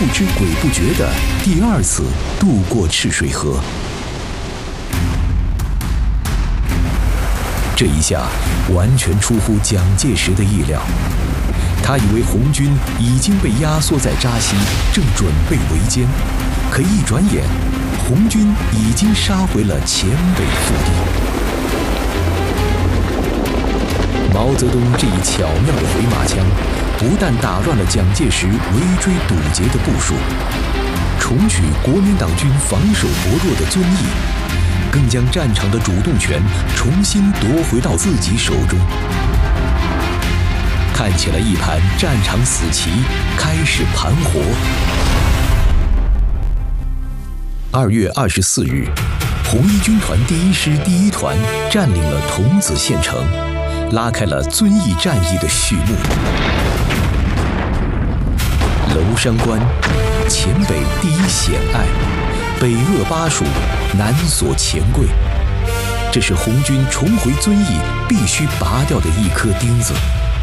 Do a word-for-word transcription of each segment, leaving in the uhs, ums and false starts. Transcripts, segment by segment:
不知鬼不觉地第二次渡过赤水河。这一下完全出乎蒋介石的意料，他以为红军已经被压缩在扎西，正准备围歼，可一转眼，红军已经杀回了黔北腹地。毛泽东这一巧妙的回马枪，不但打乱了蒋介石围追堵截的部署，重取国民党军防守薄弱的遵义，更将战场的主动权重新夺回到自己手中。看起了一盘战场死棋开始盘活。二月二十四日，红一军团第一师第一团占领了桐梓县城，拉开了遵义战役的序幕。娄山关，黔北第一险隘，北扼巴蜀，南锁钱柜，这是红军重回遵义必须拔掉的一颗钉子。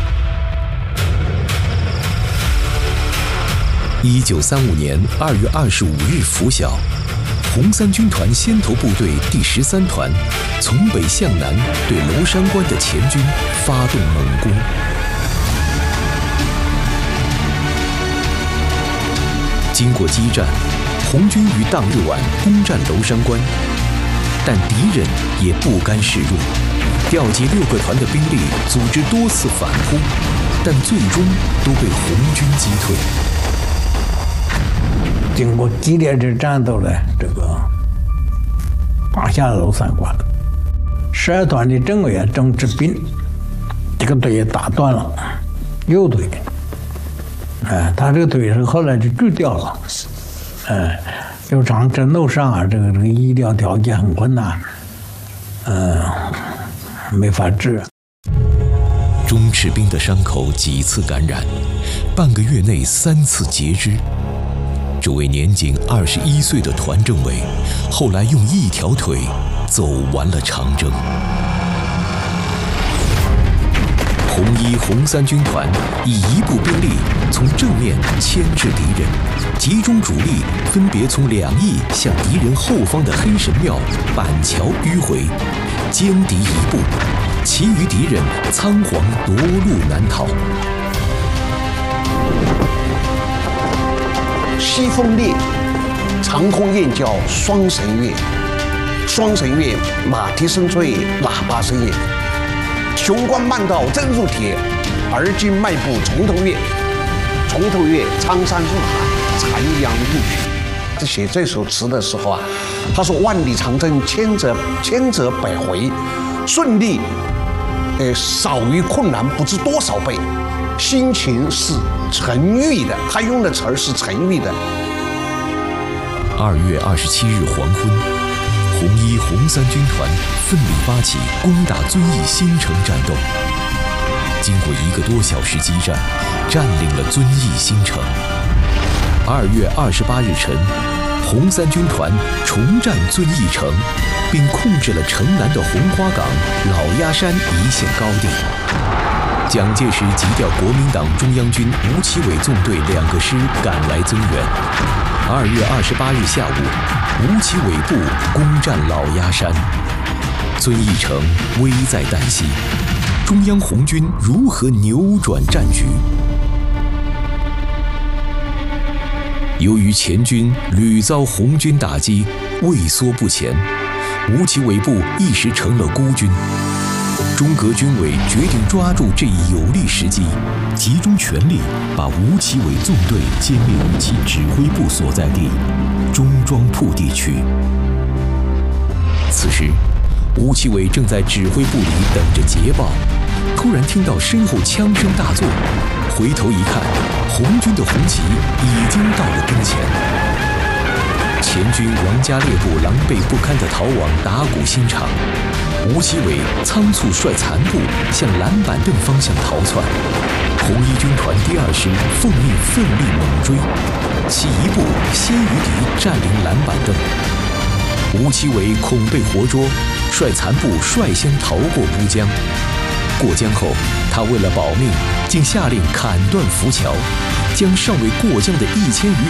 一九三五年二月二十五日拂晓，红三军团先头部队第十三团从北向南对娄山关的黔军发动猛攻。经过激战，红军于当日晚攻占娄山关，但敌人也不甘示弱，调集六个团的兵力，组织多次反扑，但最终都被红军击退。 经过激烈的战斗呢，这个打下娄山关，十二团的政委员郑志斌，这个腿也打断了，右腿，哎，他这个腿是后来就锯掉了，哎，又长征斗上啊，这个这个医疗条件很困难，嗯、呃，没法治。 钟赤兵的伤口几次感染，半个月内三次截肢。这位年仅二十一岁的团政委，后来用一条腿走完了长征。红一、红三军团以一部兵力从正面牵制敌人，集中主力分别从两翼向敌人后方的黑神庙、板桥迂回，歼敌一部，其余敌人仓皇夺路南逃。 西风烈，长空雁叫双神乐，双神乐，马蹄声脆，喇叭声也。雄关漫道真如铁，而今迈步从头越。从头越，苍山入海，残阳入血。在写这首词的时候啊，他说万里长征千折千折百回，顺利，呃，少于困难不知多少倍。心情是沉郁的，他用的词儿是沉郁的。 二月二十七日黄昏，红一、红三军团奋力发起攻打遵义新城战斗。经过一个多小时激战，占领了遵义新城。二月二十八日晨，红三军团重占遵义城，并控制了城南的红花岗、老鸭山一线高地。蒋介石急调国民党中央军吴奇伟纵队两个师赶来增援。二月二十八日下午，吴奇伟部攻占老鸭山，遵义城危在旦夕。中央红军如何扭转战局？由于黔军屡遭红军打击，畏缩不前，吴奇伟部一时成了孤军。中革军委决定抓住这一有利时机，集中全力把吴奇伟纵队歼灭于其指挥部所在地中庄铺地区。此时，吴奇伟正在指挥部里等着捷报，突然听到身后枪声大作，回头一看，红军的红旗已经到了跟前。黔军王家烈部狼狈不堪地逃往打鼓新场，吴奇伟仓促率残部向蓝板凳方向逃窜。红一军团第二师奉命奋力猛追，其一部先于敌占领蓝板凳。吴奇伟恐被活捉，率残部率先逃过乌江。过江后，他为了保命，竟下令砍断浮桥，将尚未过江的一千余